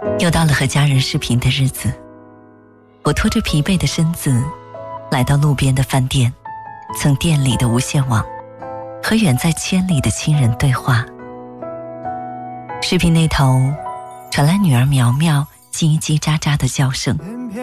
又到了和家人视频的日子，我拖着疲惫的身子来到路边的饭店，蹭店里的无线网，和远在千里的亲人对话。视频那头传来女儿苗苗叽叽喳喳的叫声，